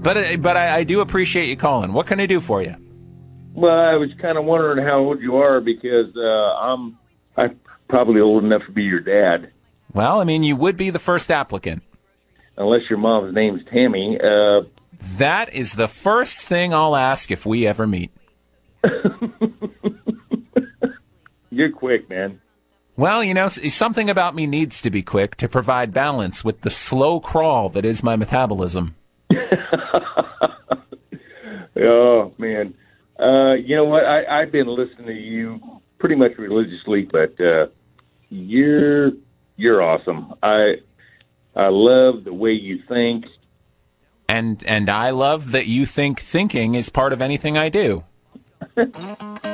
But I do appreciate you calling. What can I do for you? Well, I was kind of wondering how old you are because I'm probably old enough to be your dad, Well, I mean, you would be the first applicant. unless your mom's name's Tammy. That is the first thing I'll ask if we ever meet. You're quick, man. Well, something about me needs to be quick to provide balance with the slow crawl that is my metabolism. Oh, man. You know what? I've been listening to you pretty much religiously, but you're awesome. I love the way you think. And I love that you think thinking is part of anything I do.